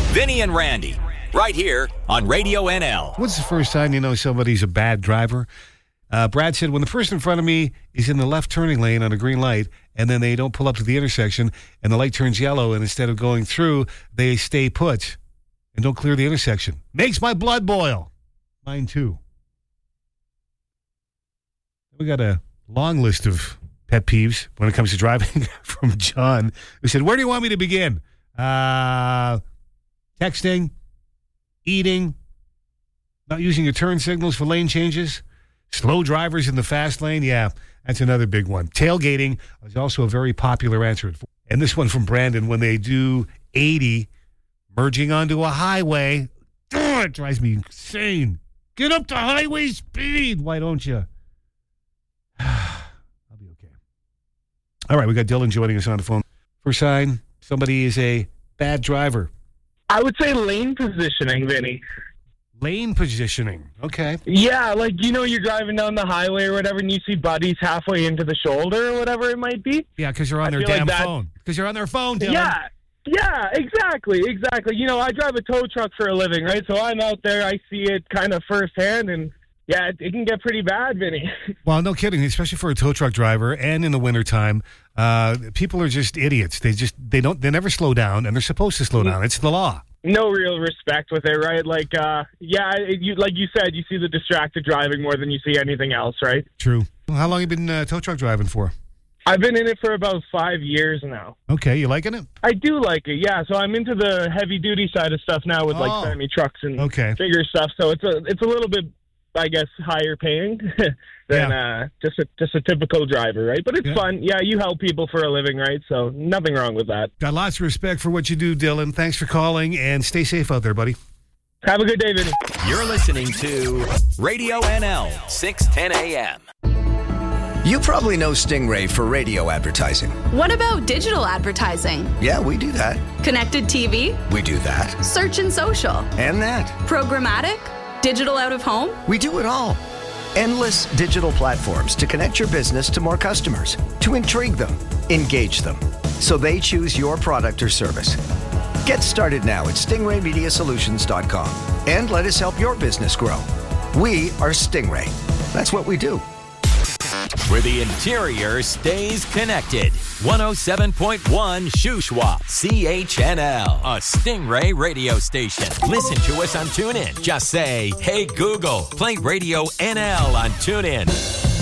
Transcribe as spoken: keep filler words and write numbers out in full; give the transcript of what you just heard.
Vinny and Randy, right here on Radio N L. What's the first time you know somebody's a bad driver? Uh, Brad said, when the person in front of me is in the left turning lane on a green light, and then they don't pull up to the intersection, and the light turns yellow, and instead of going through, they stay put and don't clear the intersection. Makes my blood boil. Mine too. We got a long list of pet peeves when it comes to driving from John, who said, where do you want me to begin? Uh, texting, eating, not using your turn signals for lane changes, slow drivers in the fast lane. Yeah, that's another big one. Tailgating is also a very popular answer. And this one from Brandon, when they do eighty, merging onto a highway, oh, it drives me insane. Get up to highway speed. Why don't you? I'll be okay. All right, we got Dylan joining us on the phone. First sign, somebody is a bad driver. I would say lane positioning, Vinny. Lane positioning. Okay. Yeah, like, you know, you're driving down the highway or whatever, and you see buddies halfway into the shoulder or whatever it might be. Yeah, because you're on I their feel damn like that- phone. Because you're on their phone, Dylan. Yeah, yeah, exactly, exactly. You know, I drive a tow truck for a living, right? So I'm out there, I see it kind of firsthand, and yeah, it, it can get pretty bad, Vinny. Well, no kidding, especially for a tow truck driver and in the wintertime. Uh, people are just idiots. They just, they don't, they never slow down, and they're supposed to slow down. It's the law. No real respect with it, right? Like, uh, yeah, it, you, like you said, you see the distracted driving more than you see anything else, right? True. Well, how long have you been uh, tow truck driving for? I've been in it for about five years now. Okay, you liking it? I do like it, yeah. So I'm into the heavy-duty side of stuff now with, Oh. like, semi trucks and Okay. bigger stuff. So it's a, it's a little bit, I guess, higher paying than Yeah. uh, just a just a typical driver, right? But it's Yeah. fun. Yeah, you help people for a living, right? So nothing wrong with that. Got lots of respect for what you do, Dylan. Thanks for calling, and stay safe out there, buddy. Have a good day, Vinny. You're listening to Radio N L, six ten a.m. You probably know Stingray for radio advertising. What about digital advertising? Yeah, we do that. Connected T V? We do that. Search and social? And that. Programmatic? Digital out of home? We do it all. Endless digital platforms to connect your business to more customers, to intrigue them, engage them, so they choose your product or service. Get started now at stingray media solutions dot com and let us help your business grow. We are Stingray. That's what we do. Where the interior stays connected. one oh seven point one Shuswap, C H N L, a Stingray radio station. Listen to us on TuneIn. Just say, hey Google, play Radio N L on TuneIn.